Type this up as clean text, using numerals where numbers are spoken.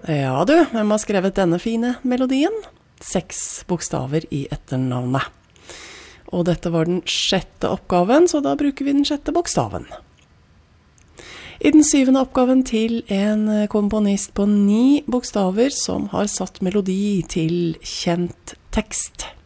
Ja du, hvem har skrevet denne fine melodien? 6 bokstaver i etternavnet. Og dette var den 6. oppgaven, så da bruker vi den 6. bokstaven. I den 7. oppgaven til en komponist på 9 bokstaver som har satt melodi til kjent tekst.